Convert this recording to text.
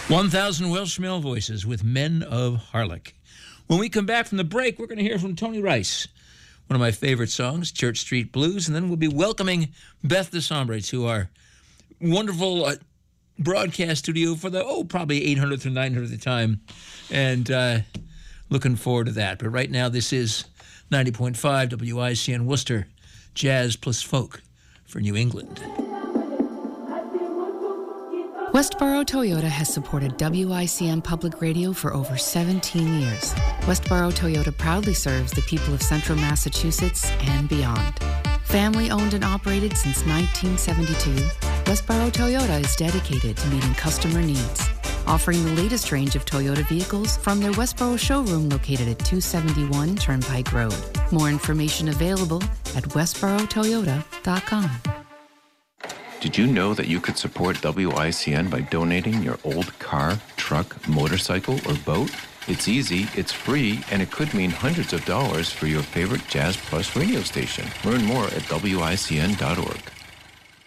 1,000 Welsh male voices with Men of Harlech. When we come back from the break, we're going to hear from Tony Rice, one of my favorite songs, Church Street Blues, and then we'll be welcoming Beth DeSombre to our wonderful broadcast studio for the, probably 800th or 900th time, and looking forward to that. But right now, this is 90.5 WICN Worcester, Jazz plus Folk for New England. Westboro Toyota has supported WICN Public Radio for over 17 years. Westboro Toyota proudly serves the people of Central Massachusetts and beyond. Family owned and operated since 1972, Westboro Toyota is dedicated to meeting customer needs, offering the latest range of Toyota vehicles from their Westboro showroom located at 271 Turnpike Road. More information available at westborotoyota.com. Did you know that you could support WICN by donating your old car, truck, motorcycle, or boat? It's easy, it's free, and it could mean hundreds of dollars for your favorite Jazz Plus radio station. Learn more at WICN.org.